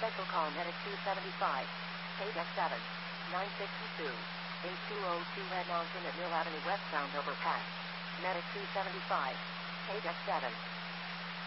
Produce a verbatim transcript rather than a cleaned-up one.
Special call Medic two seventy-five. Paydeck seven. nine sixty-two. eight two oh two Red Mountain at Mill Avenue westbound overpass. Medic two seventy-five. Paydeck seven.